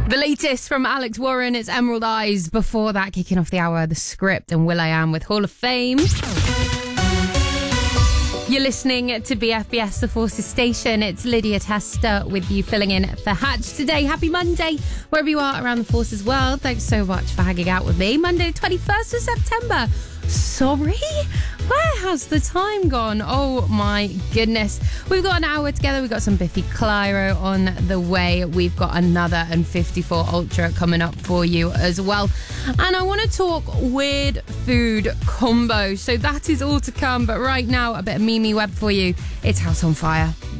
The latest from Alex Warren, it's Emerald Eyes. Before that, kicking off the hour, The Script and will.i.am with Hall of Fame. You're listening to BFBS, the Forces Station. It's Lydia Tester with you, filling in for Hatch today. Happy Monday, wherever you are around the Forces world. Thanks so much for hanging out with me. Monday, 21st of September. Sorry? Where has the time gone? Oh my goodness. We've got an hour together. We've got some Biffy Clyro on the way. We've got another and 54 Ultra coming up for you as well. And I want to talk weird food combo. So that is all to come. But right now, a bit of Mimi Webb for you. It's House on Fire.